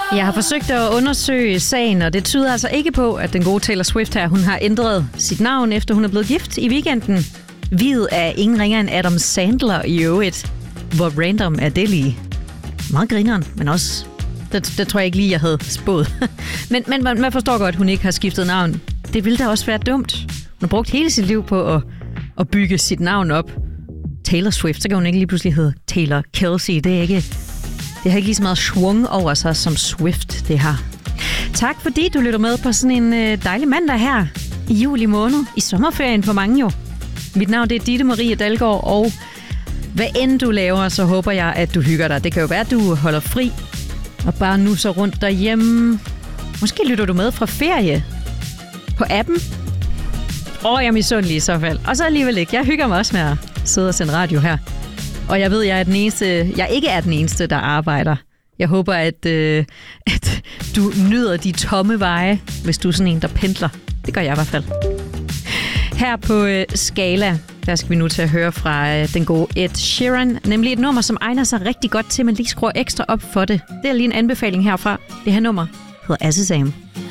Jeg har forsøgt at undersøge sagen, og det tyder altså ikke på, at den gode Taylor Swift her, hun har ændret sit navn, efter hun er blevet gift i weekenden. Viet er ingen ringer end Adam Sandler i øvrigt. Hvor random er det lige? Meget grineren, men også... Det tror jeg ikke lige, jeg havde spået. men man forstår godt, at hun ikke har skiftet navn. Det ville da også være dumt. Hun har brugt hele sit liv på at bygge sit navn op. Taylor Swift, så kan hun ikke lige pludselig hedde Taylor Kelsey. Det har ikke lige så meget schwung over sig som Swift, det har. Tak fordi du lytter med på sådan en dejlig mandag her i juli måned. I sommerferien for mange jo. Mit navn det er Ditte Marie Dalgaard, og hvad end du laver, så håber jeg, at du hygger dig. Det kan jo være, at du holder fri og bare nu så rundt derhjemme. Måske lytter du med fra ferie på appen. Jeg er misundelig i så fald. Og så alligevel ikke. Jeg hygger mig også med at sidde og sende radio her. Og jeg ved, jeg ikke er den eneste, der arbejder. Jeg håber, at du nyder de tomme veje, hvis du er sådan en, der pendler. Det gør jeg i hvert fald. Her på Skala, der skal vi nu til at høre fra den gode Ed Sheeran. Nemlig et nummer, som egner sig rigtig godt til, at man lige skruer ekstra op for det. Det er lige en anbefaling herfra. Det her nummer hedder Azizam.